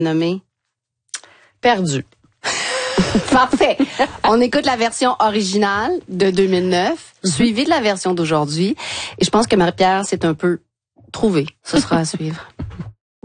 Nommé? Perdu. Parfait. On écoute la version originale de 2009, suivie de la version d'aujourd'hui. Et je pense que Marie-Pierre s'est un peu trouvée. Ce sera à suivre.